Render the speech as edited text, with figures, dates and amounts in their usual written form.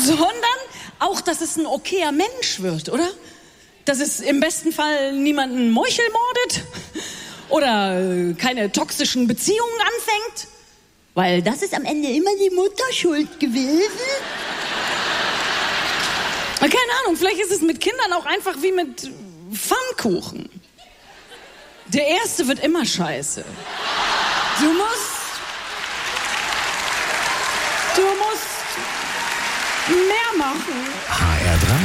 sondern auch, dass es ein okayer Mensch wird, oder? Dass es im besten Fall niemanden Meuchel mordet oder keine toxischen Beziehungen anfängt. Weil das ist am Ende immer die Mutter schuld gewesen. Keine Ahnung, vielleicht ist es mit Kindern auch einfach wie mit Pfannkuchen. Der erste wird immer scheiße. Du musst mehr machen. HR3